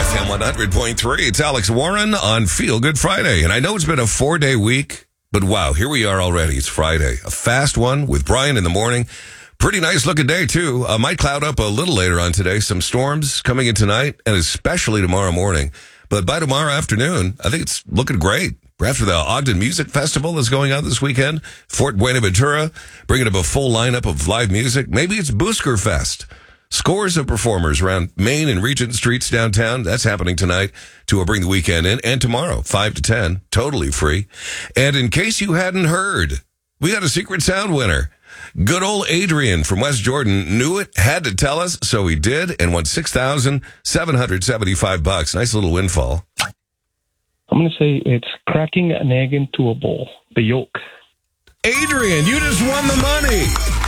FM 100.3. It's Alex Warren on Feel Good Friday. And I know it's been a 4-day week, but wow, here we are already. It's Friday. A fast one with Brian in the morning. Pretty nice looking day, too. Might cloud up a little later on today. Some storms coming in tonight and especially tomorrow morning. But by tomorrow afternoon, I think it's looking great. After the Ogden Music Festival that's going on this weekend, Fort Buenaventura, bringing up a full lineup of live music. Maybe it's Boosker Fest. Scores of performers around Main and Regent Streets downtown. That's happening tonight to bring the weekend in. And tomorrow, 5 to 10, totally free. And in case you hadn't heard, we got a Secret Sound winner. Good old Adrian from West Jordan knew it, had to tell us, so he did, and won $6,775. Nice little windfall. I'm going to say it's cracking an egg into a bowl, the yolk. Adrian, you just won the money.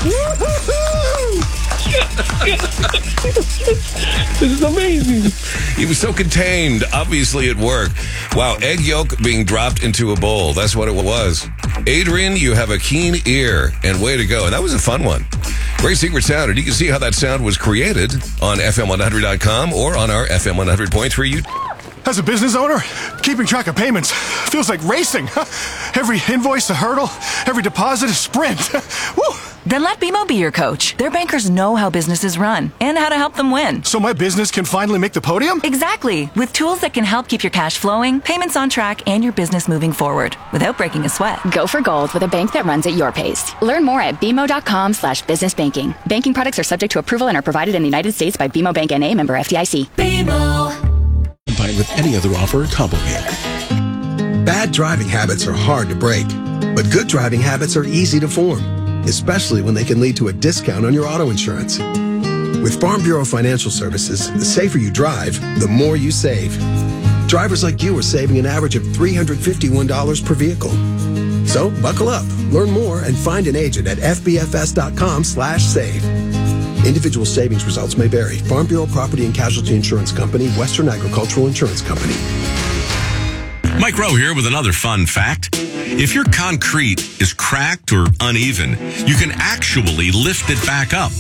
This is amazing. He was so contained, obviously at work. Wow, egg yolk being dropped into a bowl. That's what it was. Adrian, you have a keen ear, and way to go. And that was a fun one. Great secret sound. And you can see how that sound was created on FM100.com or on our FM 100.3 YouTube. As a business owner, keeping track of payments feels like racing. Every invoice a hurdle, every deposit a sprint. Woo! Then let BMO be your coach. Their bankers know how businesses run and how to help them win. So my business can finally make the podium? Exactly. With tools that can help keep your cash flowing, payments on track, and your business moving forward without breaking a sweat. Go for gold with a bank that runs at your pace. Learn more at bmo.com/businessbanking. Banking products are subject to approval and are provided in the United States by BMO Bank N.A. member FDIC. BMO. Combined with any other offer, combo pick. Bad driving habits are hard to break, but good driving habits are easy to form, especially when they can lead to a discount on your auto insurance. With Farm Bureau Financial Services, the safer you drive, the more you save. Drivers like you are saving an average of $351 per vehicle. So buckle up, learn more, and find an agent at fbfs.com/save. Individual savings results may vary. Farm Bureau Property and Casualty Insurance Company, Western Agricultural Insurance Company. Mike Rowe here with another fun fact. If your concrete is cracked or uneven, you can actually lift it back up.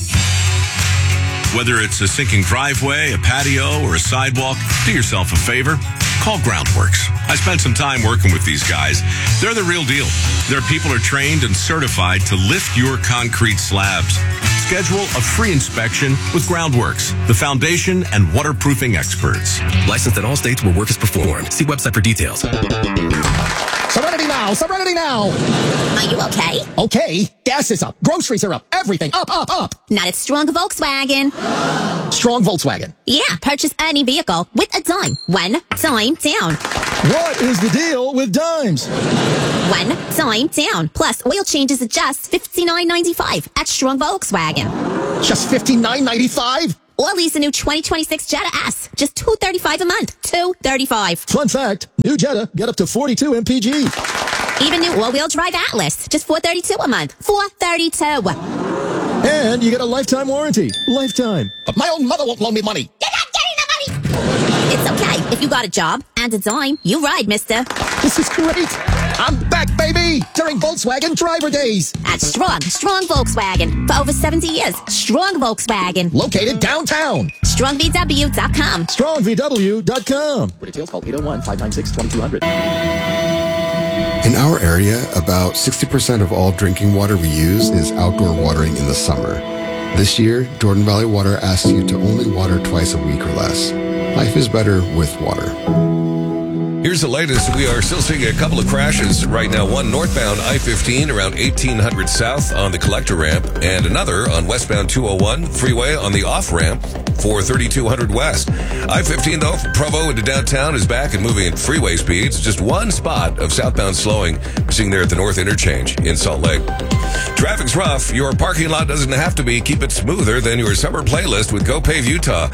Whether it's a sinking driveway, a patio, or a sidewalk, do yourself a favor. Call Groundworks. I spent some time working with these guys. They're the real deal. Their people are trained and certified to lift your concrete slabs. Schedule a free inspection with Groundworks, the foundation and waterproofing experts. Licensed in all states where work is performed. See website for details. Serenity now! Serenity now! Are you okay? Okay. Gas is up. Groceries are up. Everything up, up, up. Not at Strong Volkswagen. Strong Volkswagen. Yeah, purchase any vehicle with a dime. One time down. What is the deal with dimes? One time down. Plus, oil changes at just $59.95 at Strong Volkswagen. Just $59.95? Or lease a new 2026 Jetta S. Just $235 a month. $235. Fun fact, new Jetta get up to 42 mpg. Even new all-wheel drive Atlas. Just $432 a month. $432. And you get a lifetime warranty. Lifetime. But my own mother won't loan me money. You're not getting the money. It's okay. If you got a job and a dime, you ride, mister. This is great. I'm back, baby, during Volkswagen Driver Days. At Strong Volkswagen. For over 70 years, Strong Volkswagen. Located downtown. StrongVW.com. StrongVW.com. For details, call 801-596-2200. In our area, about 60% of all drinking water we use is outdoor watering in the summer. This year, Jordan Valley Water asks you to only water twice a week or less. Life is better with water. Here's the latest. We are still seeing a couple of crashes right now. One northbound I-15 around 1800 south on the collector ramp, and another on westbound 201 freeway on the off-ramp for 3200 west. I-15, though, from Provo into downtown is back and moving at freeway speeds. Just one spot of southbound slowing we're seeing there at the North Interchange in Salt Lake. Traffic's rough. Your parking lot doesn't have to be. Keep it smoother than your summer playlist with GoPave Utah.